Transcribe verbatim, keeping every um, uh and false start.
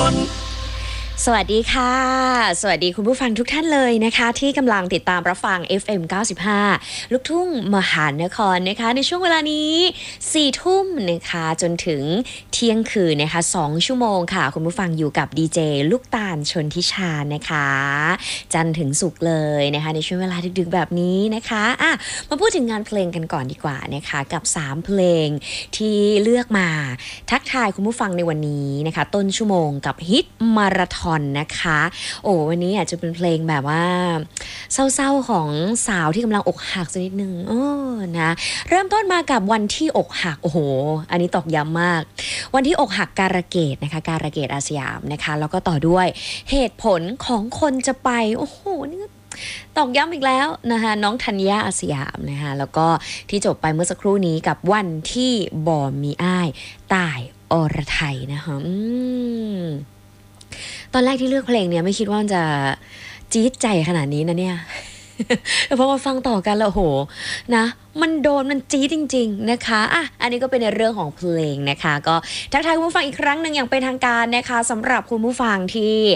นสวัสดีค่ะสวัสดีคุณผู้ฟังทุกท่านเลยนะคะที่กำลังติดตามรับฟัง เอฟ เอ็ม เก้าสิบห้า ลูกทุ่งมหานครนะคะในช่วงเวลานี้สี่ทุ่มนะคะจนถึงเที่ยงคืนนะคะสองชั่วโมงค่ะคุณผู้ฟังอยู่กับดีเจลูกตาลชนทิชานะคะจันทร์ถึงศุกร์เลยนะคะในช่วงเวลาดึกๆแบบนี้นะคะอ่ะมาพูดถึงงานเพลงกันก่อนดีกว่านะคะกับสามเพลงที่เลือกมาทักทายคุณผู้ฟังในวันนี้นะคะต้นชั่วโมงกับฮิตมาราธอนนะคะโอ้วันนี้อาจจะเป็นเพลงแบบว่าเศร้าๆของสาวที่กำลังอกหักสักนิดนึงโอ้นะเริ่มต้นมากับวันที่อกหักโอ้โหอันนี้ตอกย้ำมากวันที่อกหักการะเกดนะคะการะเกดอาสยามนะคะแล้วก็ต่อด้วยเหตุผลของคนจะไปโอ้โหนี่ตอกย้ำอีกแล้วนะคะน้องธัญญาอาสยามนะคะแล้วก็ที่จบไปเมื่อสักครู่นี้กับวันที่บ่มีอ้ายตายอรไทยนะคะอืมตอนแรกที่เลือกเพลงเนี่ยไม่คิดว่ามันจะจี๊ดใจขนาดนี้นะเนี่ย แต่พอมาฟังต่อกันแล้วโหนะมันโดนมันจี๊ดจริงๆนะคะอ่ะอันนี้ก็เป็นในเรื่องของเพลงนะคะก็ทักทายคุณผู้ฟังอีกครั้งหนึ่งอย่างเป็นทางการนะคะสำหรับคุณผู้ฟังที่